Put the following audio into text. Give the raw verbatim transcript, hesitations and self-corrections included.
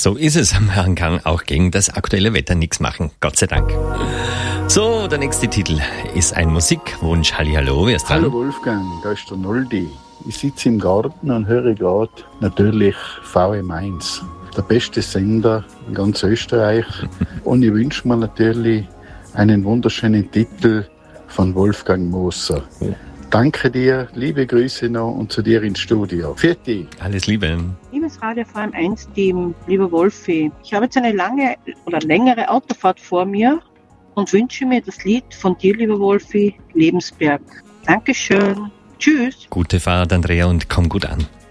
So ist es. Man kann auch gegen das aktuelle Wetter nichts machen. Gott sei Dank. So, der nächste Titel ist ein Musikwunsch. Hallihallo, wer ist dran? Hallo Wolfgang, da ist der Noldi. Ich sitze im Garten und höre gerade natürlich V M eins. Der beste Sender in ganz Österreich. Und ich wünsche mir natürlich einen wunderschönen Titel von Wolfgang Moser. Oh. Danke dir, liebe Grüße noch und zu dir ins Studio. Vierte. Alles Liebe. Liebes Radio V M eins Team, lieber Wolfi, ich habe jetzt eine lange oder längere Autofahrt vor mir und wünsche mir das Lied von dir, lieber Wolfi, Lebensberg. Dankeschön. Tschüss. Gute Fahrt, Andrea, und komm gut an.